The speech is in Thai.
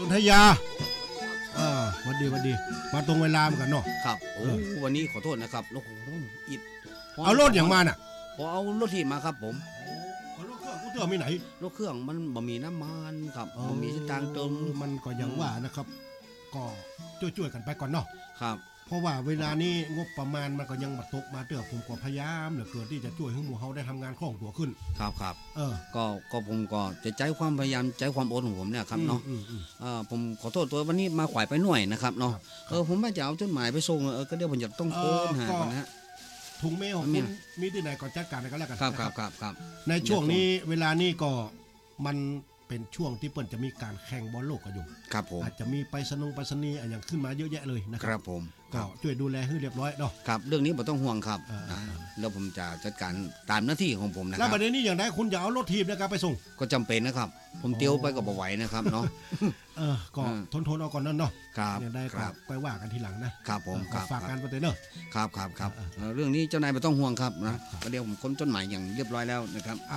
นทยาวันดีมาตรงเวลาเหมือนกันเนาะครับโอ้วันนี้ขอโทษนะครับโอ้โหอิดเอารถอย่างมาน่ะพอเอารถที่มาครับผมรถเครื่องกูเตือไม่ไหนรถเครื่องมันบ่มีน้ำมันครับบ่มีเส้นทางเติมมันก็ยังว่านะครับก็ช่วยกันไปก่อนเนาะครับเพราะว่าเวลานี้งบประมาณมันก็ยังมาตกมาเตื้อผมก็พยายามเหลือเกินที่จะช่วยให้หมู่เฮาได้ทำงานคล่องตัวขึ้นครับก็ผมก็จะใจความพยายามใจความอดของผมเนี่ยครับเนาะผมขอโทษตัววันนี้มาขวายไปหน่อยนะครับเนาะผมว่าจะเอาจดหมายไปส่งก็เดี๋ยวผมจะต้องโทรหาก่อนนะถุงเมลของคุณมีที่ไหนก่อนจัดการกันแล้วกันครับในช่วงนี้เวลานี้ก็มันเป็นช่วงที่เปิ้นจะมีการแข่งบอลโลกกันอยู่ครับผมอาจจะมีไปสนีอย่างขึ้นมาเยอะแยะเลยนะครับผมก็ช่วยดูแลให้เรียบร้อยเนาะครับเรื่องนี้ไม่ต้องห่วงครับแล้วผมจะจัดการตามหน้าที่ของผมนะครับแล้วประเด็นนี้อย่างไรคุณจะเอารถทีมในการไปส่งก็จำเป็นนะครับผมเตี้ยวไปก็บ่ไหวนะครับเนาะก็ทนเอาก่อนนั่นเนาะครับได้ครับไปว่ากันทีหลังนะครับผมฝากงานไปเนอะครับเรื่องนี้เจ้านายไม่ต้องห่วงครับนะก็เดี๋ยวผมค้นจดหมายอย่างเรียบร้อยแล้วนะครับ